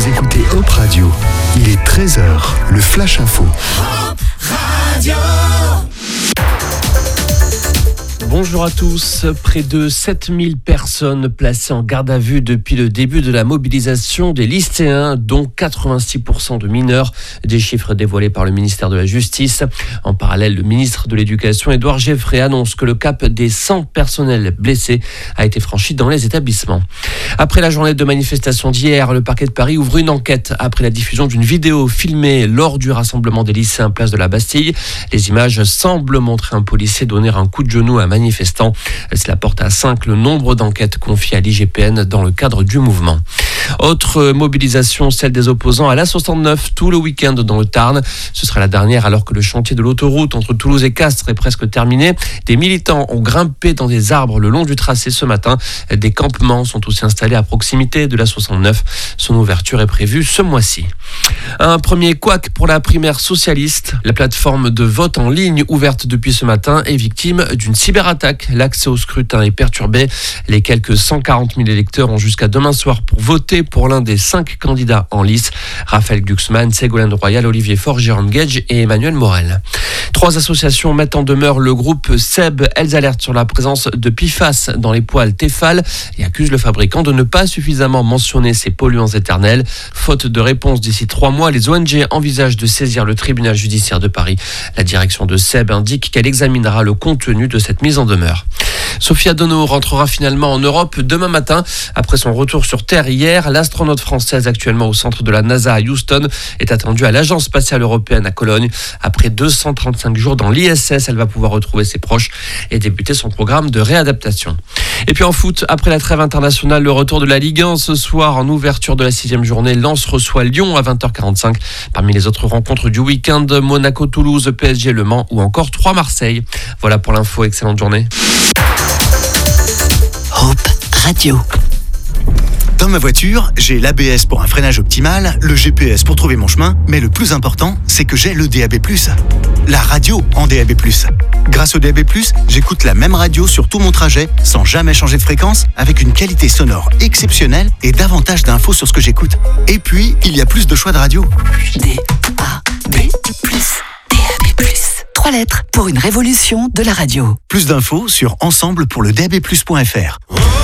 Vous écoutez Hop Radio. Il est 13h, le Flash Info. Hop Radio. Bonjour à tous. Près de 7000 personnes placées en garde à vue depuis le début de la mobilisation des lycéens, dont 86% de mineurs, des chiffres dévoilés par le ministère de la Justice. En parallèle, le ministre de l'Éducation, Édouard Geoffrey, annonce que le cap des 100 personnels blessés a été franchi dans les établissements. Après la journée de manifestation d'hier, le parquet de Paris ouvre une enquête après la diffusion d'une vidéo filmée lors du rassemblement des lycéens place de la Bastille. Les images semblent montrer un policier donner un coup de genou à un manifestant. Cela porte à 5 le nombre d'enquêtes confiées à l'IGPN dans le cadre du mouvement. Autre mobilisation, celle des opposants à l'A69 tout le week-end dans le Tarn. Ce sera la dernière alors que le chantier de l'autoroute entre Toulouse et Castres est presque terminé. Des militants ont grimpé dans des arbres le long du tracé ce matin. Des campements sont aussi installés à proximité de l'A69. Son ouverture est prévue ce mois-ci. Un premier couac pour la primaire socialiste. La plateforme de vote en ligne ouverte depuis ce matin est victime d'une cyberattaque. L'accès au scrutin est perturbé. Les quelques 140 000 électeurs ont jusqu'à demain soir pour voter pour l'un des 5 candidats en lice. Raphaël Glucksmann, Ségolène Royal, Olivier Faure, Jérôme Gage et Emmanuel Morel. 3 associations mettent en demeure le groupe Seb. Elles alertent sur la présence de PFAS dans les poêles Tefal et accusent le fabricant de ne pas suffisamment mentionner ces polluants éternels. Faute de réponse d'ici 3 mois, les ONG envisagent de saisir le tribunal judiciaire de Paris. La direction de Seb indique qu'elle examinera le contenu de cette mise en demeure. Sophie Adono rentrera finalement en Europe demain matin. Après son retour sur Terre hier, l'astronaute française actuellement au centre de la NASA à Houston est attendue à l'Agence spatiale européenne à Cologne. Après 235 jours dans l'ISS, elle va pouvoir retrouver ses proches et débuter son programme de réadaptation. Et puis en foot, après la trêve internationale, le retour de la Ligue 1 ce soir en ouverture de la 6e journée. Lens reçoit Lyon à 20h45. Parmi les autres rencontres du week-end, Monaco, Toulouse, PSG, Le Mans ou encore 3 Marseille. Voilà pour l'info, excellente journée. Hop Radio. Dans ma voiture, j'ai l'ABS pour un freinage optimal, le GPS pour trouver mon chemin, mais le plus important, c'est que j'ai le DAB+. La radio en DAB+. Grâce au DAB+, j'écoute la même radio sur tout mon trajet, sans jamais changer de fréquence, avec une qualité sonore exceptionnelle et davantage d'infos sur ce que j'écoute. Et puis, il y a plus de choix de radio. DAB+. 3 lettres pour une révolution de la radio. Plus d'infos sur ensemble pour le DAB+.fr.